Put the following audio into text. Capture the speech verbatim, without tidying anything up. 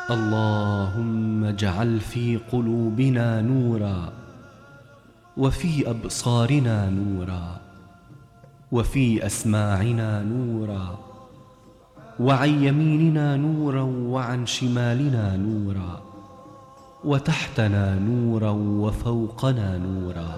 اللهم اجعل في قلوبنا نورا، وفي أبصارنا نورا، وفي أسماعنا نورا، وعن يميننا نورا، وعن شمالنا نورا، وتحتنا نورا، وفوقنا نورا.